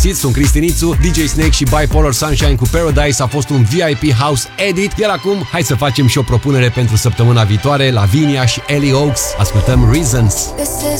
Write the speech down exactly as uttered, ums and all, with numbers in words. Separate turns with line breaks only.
Sunt Cristinițu, D J Snake și Bipolar Sunshine cu Paradise a fost un V I P House Edit, iar acum hai să facem și o propunere pentru săptămâna viitoare, Lavinia și Ellie Oaks. Ascultăm Reasons.
This is